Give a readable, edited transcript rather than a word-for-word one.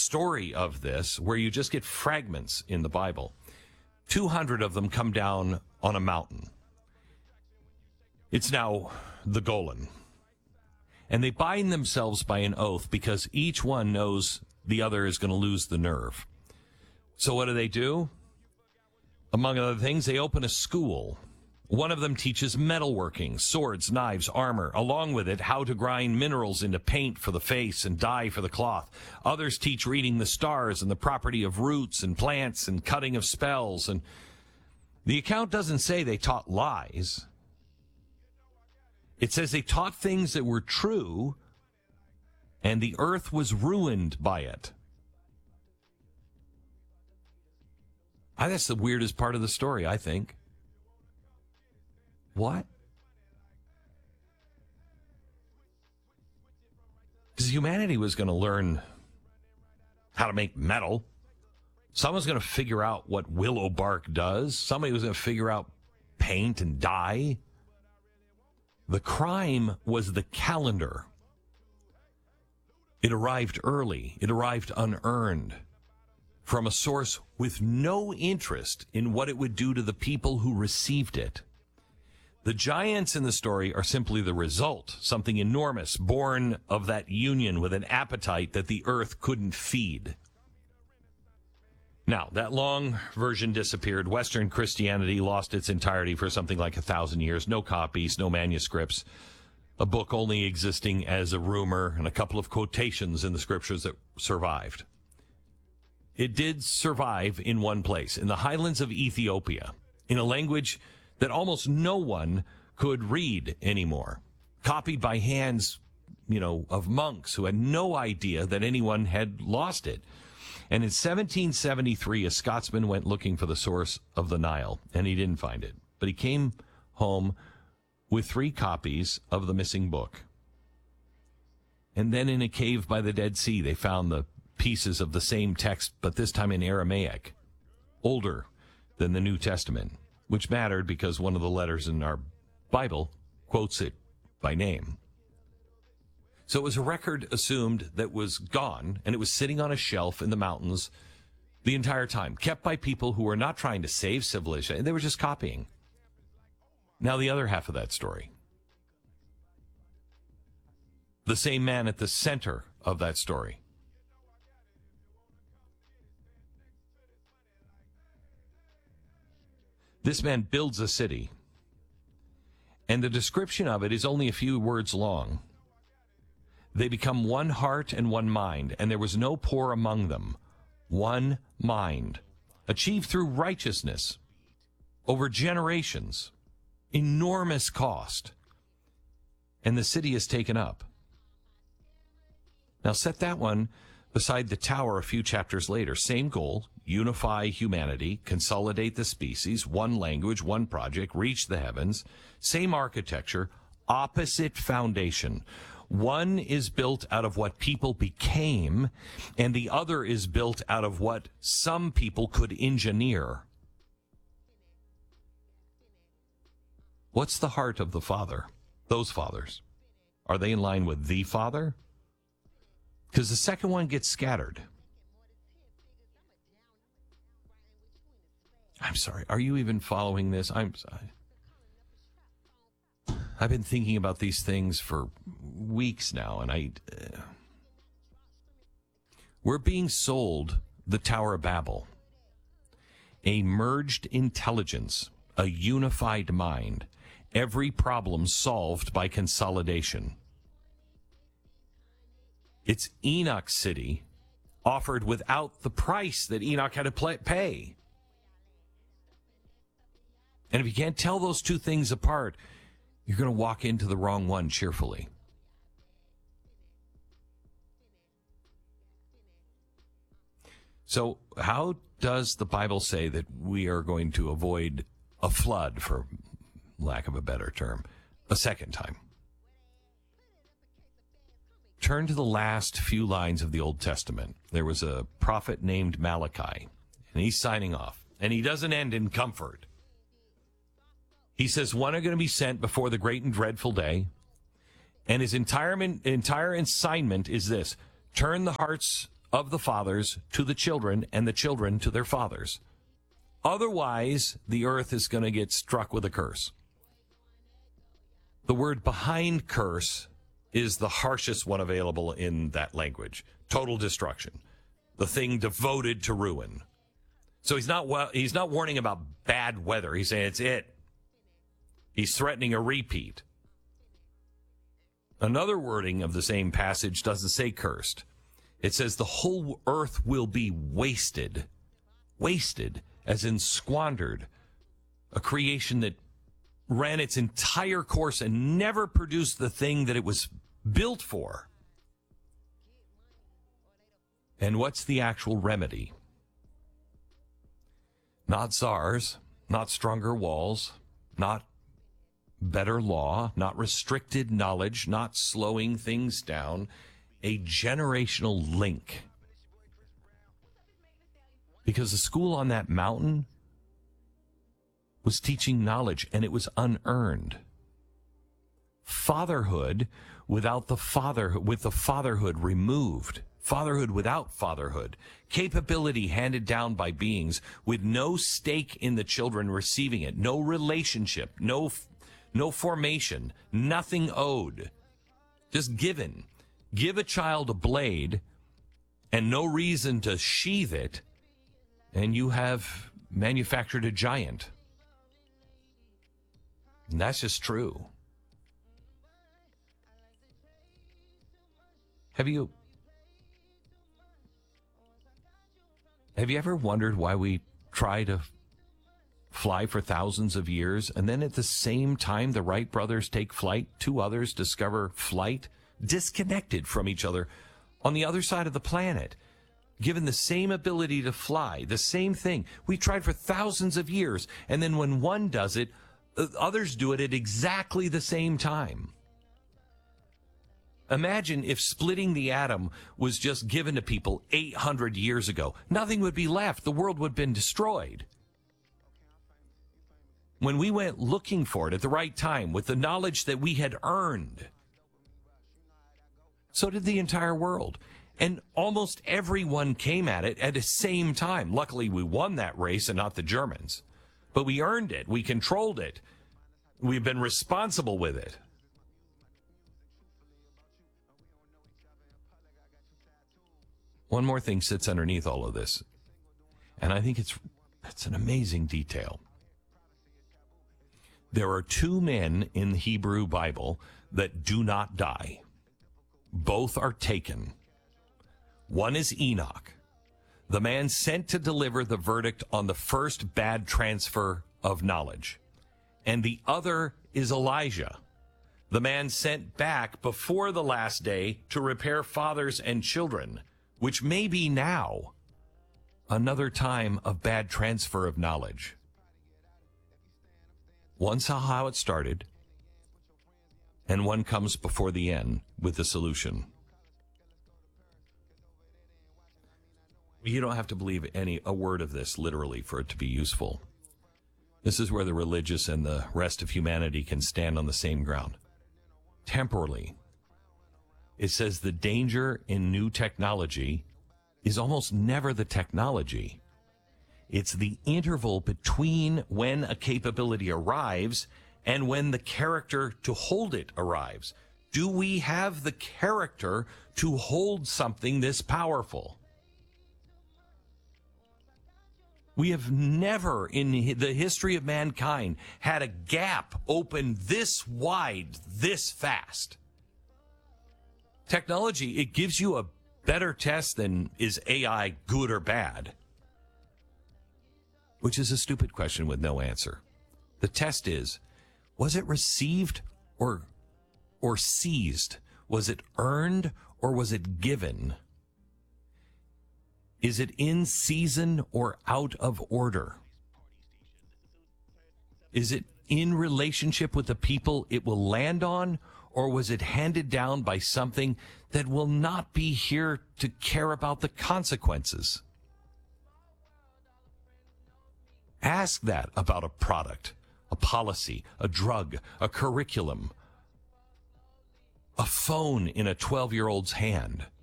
story of this where you just get fragments in the Bible. 200 of them come down on a mountain. It's now the Golan. And they bind themselves by an oath because each one knows the other is going to lose the nerve. So what do? Among other things, they open a school. One of them teaches metalworking, swords, knives, armor. Along with it, how to grind minerals into paint for the face and dye for the cloth. Others teach reading the stars and the property of roots and plants and cutting of spells. And the account doesn't say they taught lies. It says they taught things that were true, and the earth was ruined by it. That's the weirdest part of the story, I think. What? Because humanity was going to learn how to make metal. Someone's going to figure out what willow bark does. Somebody was going to figure out paint and dye. The crime was the calendar. It arrived early. It arrived unearned from a source with no interest in what it would do to the people who received it. The giants in the story are simply the result, something enormous, born of that union with an appetite that the earth couldn't feed. Now, that long version disappeared. Western Christianity lost its entirety for something like 1,000 years. No copies, no manuscripts. A book only existing as a rumor and a couple of quotations in the scriptures that survived. It did survive in one place, in the highlands of Ethiopia, in a language that almost no one could read anymore. Copied by hands, of monks who had no idea that anyone had lost it. And in 1773, a Scotsman went looking for the source of the Nile, and he didn't find it. But he came home with 3 copies of the missing book. And then in a cave by the Dead Sea, they found the pieces of the same text, but this time in Aramaic, older than the New Testament, which mattered because one of the letters in our Bible quotes it by name. So it was a record assumed that was gone, and it was sitting on a shelf in the mountains the entire time, kept by people who were not trying to save civilization. They were just copying. Now the other half of that story. The same man at the center of that story. This man builds a city, and the description of it is only a few words long. They become one heart and one mind, and there was no poor among them. One mind, achieved through righteousness, over generations, enormous cost, and the city is taken up. Now set that one beside the tower a few chapters later. Same goal, unify humanity, consolidate the species, one language, one project, reach the heavens. Same architecture, opposite foundation. One is built out of what people became, and the other is built out of what some people could engineer. What's the heart of the Father? Those fathers. Are they in line with the Father? Because the second one gets scattered. I'm sorry. Are you even following this? I'm sorry. I've been thinking about these things for weeks now, and we're being sold the Tower of Babel, a merged intelligence, a unified mind, every problem solved by consolidation. It's Enoch's city offered without the price that Enoch had to pay. And if you can't tell those two things apart, you're going to walk into the wrong one cheerfully. So how does the Bible say that we are going to avoid a flood, for lack of a better term, a second time? Turn to the last few lines of the Old Testament. There was a prophet named Malachi, and he's signing off. And he doesn't end in comfort. He says, one are going to be sent before the great and dreadful day. And his entire assignment is this: turn the hearts of the fathers to the children and the children to their fathers. Otherwise, the earth is going to get struck with a curse. The word behind curse is the harshest one available in that language. Total destruction. The thing devoted to ruin. So he's not warning about bad weather. He's saying it's it. He's threatening a repeat. Another wording of the same passage doesn't say cursed. It says the whole earth will be wasted. Wasted, as in squandered. A creation that ran its entire course and never produced the thing that it was built for. And what's the actual remedy? Not czars, not stronger walls, not better law, not restricted knowledge, not slowing things down. A generational link. Because the school on that mountain was teaching knowledge, and it was unearned. Fatherhood without the fatherhood, with the fatherhood removed. Fatherhood without fatherhood. Capability handed down by beings with no stake in the children receiving it. No relationship. No formation. Nothing owed. Just given. Give a child a blade and no reason to sheathe it, and you have manufactured a giant. And that's just true. Have you ever wondered why we try to fly for thousands of years, and then at the same time the Wright brothers take flight, two others discover flight, disconnected from each other on the other side of the planet, given the same ability to fly, the same thing. We tried for thousands of years, and then when one does it, others do it at exactly the same time. Imagine if splitting the atom was just given to people 800 years ago. Nothing would be left. The world would have been destroyed. When we went looking for it at the right time with the knowledge that we had earned, so did the entire world. And almost everyone came at it at the same time. Luckily, we won that race and not the Germans. But we earned it. We controlled it. We've been responsible with it. One more thing sits underneath all of this, and I think it's an amazing detail. There are two men in the Hebrew Bible that do not die. Both are taken. One is Enoch, the man sent to deliver the verdict on the first bad transfer of knowledge. And the other is Elijah, the man sent back before the last day to repair fathers and children, which may be now another time of bad transfer of knowledge. One saw how it started, and one comes before the end with the solution. You don't have to believe a word of this literally for it to be useful. This is where the religious and the rest of humanity can stand on the same ground. Temporally, it says the danger in new technology is almost never the technology. It's the interval between when a capability arrives and when the character to hold it arrives. Do we have the character to hold something this powerful? We have never in the history of mankind had a gap open this wide, this fast. Technology, it gives you a better test than is AI good or bad, which is a stupid question with no answer. The test is, was it received or seized? Was it earned or was it given? Is it in season or out of order? Is it in relationship with the people it will land on, or was it handed down by something that will not be here to care about the consequences? Ask that about a product, a policy, a drug, a curriculum, a phone in a 12-year-old's hand.